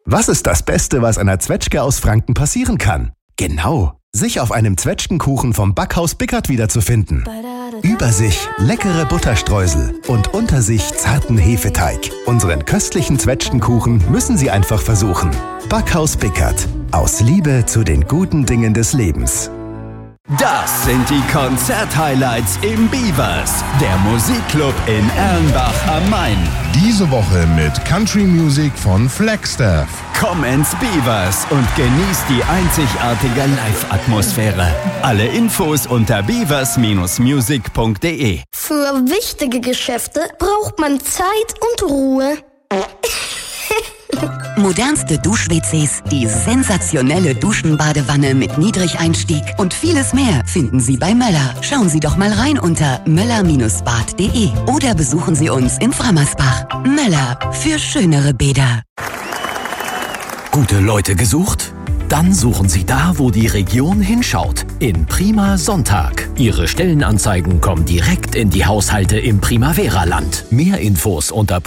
Was ist das Beste, was einer Zwetschge aus Franken passieren kann? Genau, sich auf einem Zwetschgenkuchen vom Backhaus Bickert wiederzufinden. Über sich leckere Butterstreusel und unter sich zarten Hefeteig. Unseren köstlichen Zwetschgenkuchen müssen Sie einfach versuchen. Backhaus Bickert. Aus Liebe zu den guten Dingen des Lebens. Das sind die Konzert-Highlights im Beavers, der Musikclub in Erlenbach am Main. Diese Woche mit Country Music von Flagstaff. Komm ins Beavers und genieß die einzigartige Live-Atmosphäre. Alle Infos unter beavers-music.de. Für wichtige Geschäfte braucht man Zeit und Ruhe. Modernste Dusch-WCs, die sensationelle Duschenbadewanne mit Niedrigeinstieg und vieles mehr finden Sie bei Möller. Schauen Sie doch mal rein unter möller-bad.de oder besuchen Sie uns in Frammersbach. Möller, für schönere Bäder. Gute Leute gesucht? Dann suchen Sie da, wo die Region hinschaut. In Prima Sonntag. Ihre Stellenanzeigen kommen direkt in die Haushalte im Primavera-Land. Mehr Infos unter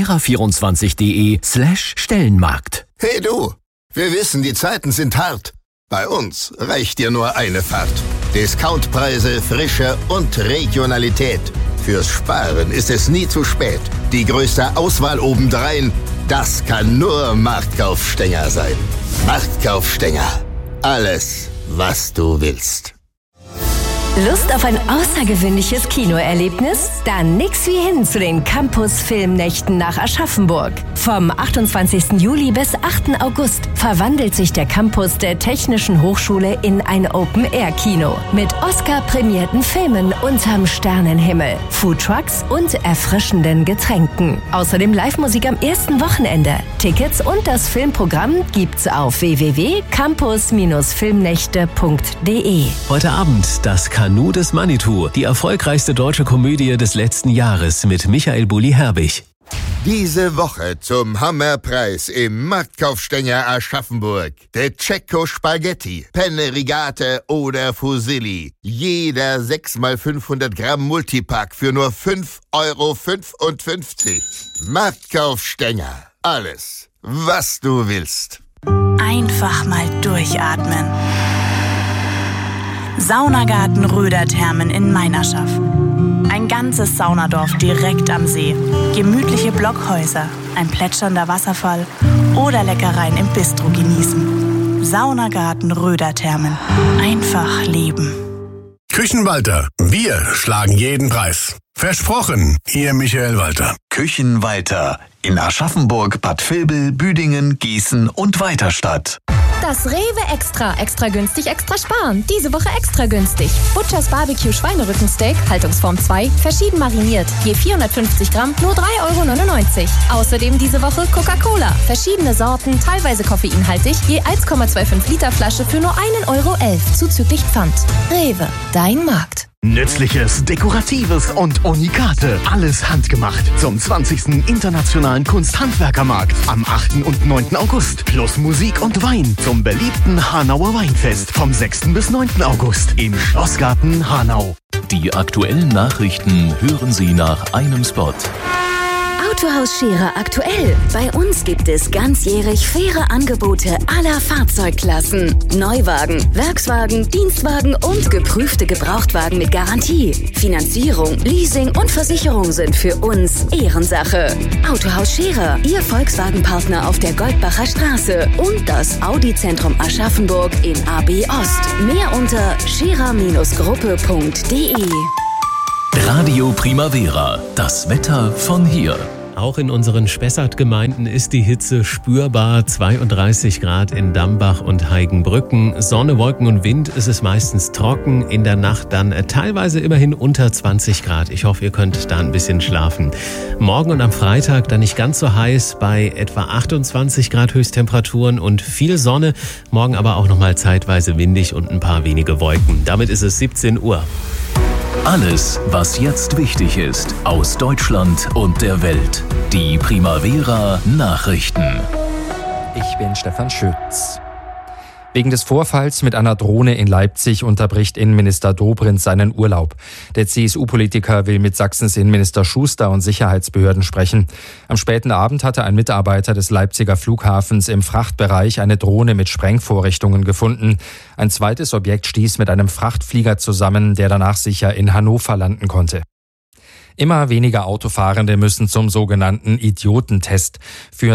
primavera24.de/Stellenmarkt. Hey du, wir wissen, die Zeiten sind hart. Bei uns reicht dir nur eine Fahrt. Discountpreise, Frische und Regionalität. Fürs Sparen ist es nie zu spät. Die größte Auswahl obendrein, das kann nur Marktkaufstenger sein. Marktkaufstenger. Alles, was du willst. Lust auf ein außergewöhnliches Kinoerlebnis? Dann nix wie hin zu den Campus-Filmnächten nach Aschaffenburg. Vom 28. Juli bis 8. August verwandelt sich der Campus der Technischen Hochschule in ein Open-Air-Kino mit Oscar-prämierten Filmen unterm Sternenhimmel, Foodtrucks und erfrischenden Getränken. Außerdem Live-Musik am ersten Wochenende. Tickets und das Filmprogramm gibt's auf www.campus-filmnächte.de. Heute Abend das Kanu des Manitou, die erfolgreichste deutsche Komödie des letzten Jahres mit Michael Bulli-Herbig. Diese Woche zum Hammerpreis im Marktkaufstenger Aschaffenburg. Der Cecco Spaghetti, Penne Rigate oder Fusilli. Jeder 6x500 Gramm Multipack für nur 5,55 €. Marktkaufstenger. Alles, was du willst. Einfach mal durchatmen. Saunagarten Röderthermen in Meinerschaff. Ein ganzes Saunadorf direkt am See. Gemütliche Blockhäuser, ein plätschernder Wasserfall oder Leckereien im Bistro genießen. Saunagarten Röderthermen. Einfach leben. Küchenwalter, wir schlagen jeden Preis. Versprochen, Ihr Michael Walter. Küchenwalter in Aschaffenburg, Bad Vilbel, Büdingen, Gießen und Weiterstadt. Das Rewe Extra. Extra günstig, extra sparen. Diese Woche extra günstig. Butchers Barbecue Schweinerückensteak, Haltungsform 2, verschieden mariniert. Je 450 Gramm, nur 3,99 €. Außerdem diese Woche Coca-Cola. Verschiedene Sorten, teilweise koffeinhaltig, je 1,25 Liter Flasche für nur 1,11 € zuzüglich Pfand. Rewe, dein Markt. Nützliches, Dekoratives und Unikate. Alles handgemacht zum 20. Internationalen Kunsthandwerkermarkt am 8. und 9. August. Plus Musik und Wein zum beliebten Hanauer Weinfest vom 6. bis 9. August im Schlossgarten Hanau. Die aktuellen Nachrichten hören Sie nach einem Spot. Autohaus Scherer aktuell. Bei uns gibt es ganzjährig faire Angebote aller Fahrzeugklassen. Neuwagen, Werkswagen, Dienstwagen und geprüfte Gebrauchtwagen mit Garantie. Finanzierung, Leasing und Versicherung sind für uns Ehrensache. Autohaus Scherer, Ihr Volkswagen-Partner auf der Goldbacher Straße und das Audi-Zentrum Aschaffenburg in AB Ost. Mehr unter scherer-gruppe.de. Radio Primavera, das Wetter von hier. Auch in unseren Spessart-Gemeinden ist die Hitze spürbar. 32 Grad in Dambach und Heigenbrücken. Sonne, Wolken und Wind, es ist meistens trocken. In der Nacht dann teilweise immerhin unter 20 Grad. Ich hoffe, ihr könnt da ein bisschen schlafen. Morgen und am Freitag dann nicht ganz so heiß, bei etwa 28 Grad Höchsttemperaturen und viel Sonne. Morgen aber auch nochmal zeitweise windig und ein paar wenige Wolken. Damit ist es 17 Uhr. Alles, was jetzt wichtig ist, aus Deutschland und der Welt. Die Primavera Nachrichten. Ich bin Stefan Schütz. Wegen des Vorfalls mit einer Drohne in Leipzig unterbricht Innenminister Dobrindt seinen Urlaub. Der CSU-Politiker will mit Sachsens Innenminister Schuster und Sicherheitsbehörden sprechen. Am späten Abend hatte ein Mitarbeiter des Leipziger Flughafens im Frachtbereich eine Drohne mit Sprengvorrichtungen gefunden. Ein zweites Objekt stieß mit einem Frachtflieger zusammen, der danach sicher in Hannover landen konnte. Immer weniger Autofahrende müssen zum sogenannten Idiotentest. Für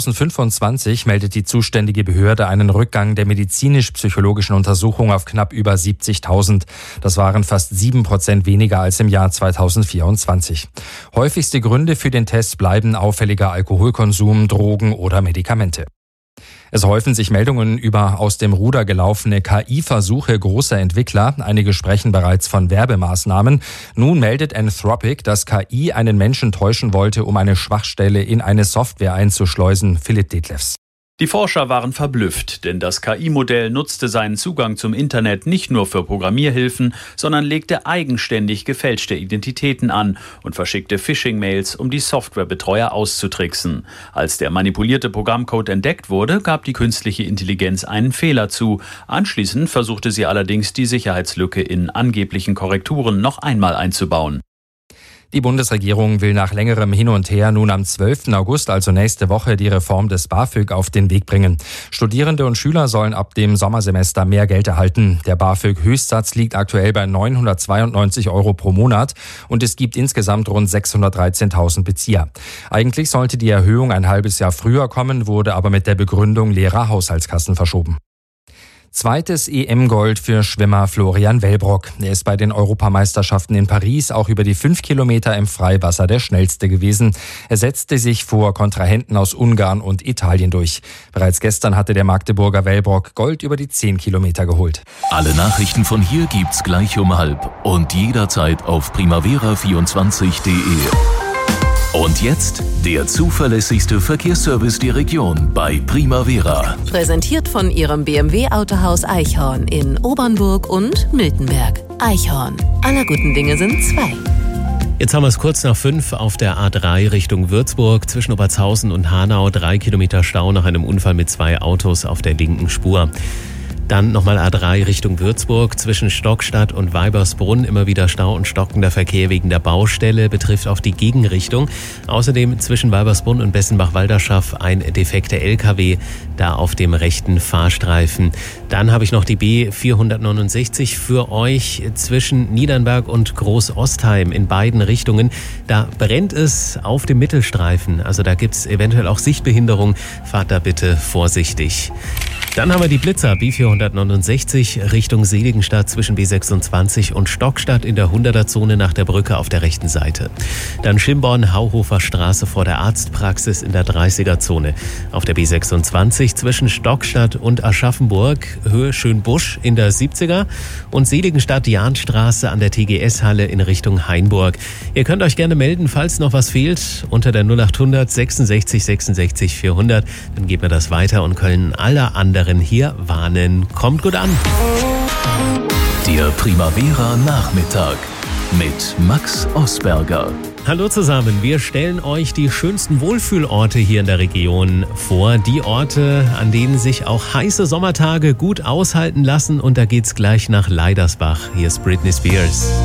2025 meldet die zuständige Behörde einen Rückgang der medizinisch-psychologischen Untersuchung auf knapp über 70.000. Das waren fast 7% weniger als im Jahr 2024. Häufigste Gründe für den Test bleiben auffälliger Alkoholkonsum, Drogen oder Medikamente. Es häufen sich Meldungen über aus dem Ruder gelaufene KI-Versuche großer Entwickler. Einige sprechen bereits von Werbemaßnahmen. Nun meldet Anthropic, dass KI einen Menschen täuschen wollte, um eine Schwachstelle in eine Software einzuschleusen. Philipp Detlefs. Die Forscher waren verblüfft, denn das KI-Modell nutzte seinen Zugang zum Internet nicht nur für Programmierhilfen, sondern legte eigenständig gefälschte Identitäten an und verschickte Phishing-Mails, um die Softwarebetreuer auszutricksen. Als der manipulierte Programmcode entdeckt wurde, gab die künstliche Intelligenz einen Fehler zu. Anschließend versuchte sie allerdings, die Sicherheitslücke in angeblichen Korrekturen noch einmal einzubauen. Die Bundesregierung will nach längerem Hin und Her nun am 12. August, also nächste Woche, die Reform des BAföG auf den Weg bringen. Studierende und Schüler sollen ab dem Sommersemester mehr Geld erhalten. Der BAföG-Höchstsatz liegt aktuell bei 992 € pro Monat und es gibt insgesamt rund 613.000 Bezieher. Eigentlich sollte die Erhöhung ein halbes Jahr früher kommen, wurde aber mit der Begründung leerer Haushaltskassen verschoben. Zweites EM-Gold für Schwimmer Florian Wellbrock. Er ist bei den Europameisterschaften in Paris auch über die 5 Kilometer im Freiwasser der schnellste gewesen. Er setzte sich vor Kontrahenten aus Ungarn und Italien durch. Bereits gestern hatte der Magdeburger Wellbrock Gold über die 10 Kilometer geholt. Alle Nachrichten von hier gibt's gleich um 12 und jederzeit auf primavera24.de. Und jetzt der zuverlässigste Verkehrsservice der Region bei Primavera. Präsentiert von Ihrem BMW-Autohaus Eichhorn in Obernburg und Miltenberg. Eichhorn. Aller guten Dinge sind zwei. Jetzt haben wir es kurz nach 5 auf der A3 Richtung Würzburg. Zwischen Obertshausen und Hanau 3 Kilometer Stau nach einem Unfall mit 2 Autos auf der linken Spur. Dann nochmal A3 Richtung Würzburg, zwischen Stockstadt und Weibersbrunn immer wieder Stau und stockender Verkehr wegen der Baustelle, betrifft auch die Gegenrichtung. Außerdem zwischen Weibersbrunn und Bessenbach-Walderschaff ein defekter LKW, da auf dem rechten Fahrstreifen. Dann habe ich noch die B469 für euch zwischen Niedernberg und Groß-Ostheim in beiden Richtungen. Da brennt es auf dem Mittelstreifen, also da gibt es eventuell auch Sichtbehinderung. Fahrt da bitte vorsichtig. Dann haben wir die Blitzer B469 Richtung Seligenstadt zwischen B26 und Stockstadt in der 100er-Zone nach der Brücke auf der rechten Seite. Dann Schimborn-Hauhofer Straße vor der Arztpraxis in der 30er-Zone. Auf der B26 zwischen Stockstadt und Aschaffenburg, Höhe Schönbusch in der 70er und Seligenstadt-Jahnstraße an der TGS-Halle in Richtung Hainburg. Ihr könnt euch gerne melden, falls noch was fehlt, unter der 0800 66 66 400. Dann geben wir das weiter und können alle anderen hier warnen. Kommt gut an. Der Primavera Nachmittag mit Max Osberger. Hallo zusammen, wir stellen euch die schönsten Wohlfühlorte hier in der Region vor. Die Orte, an denen sich auch heiße Sommertage gut aushalten lassen. Und da geht's gleich nach Leidersbach. Hier ist Britney Spears.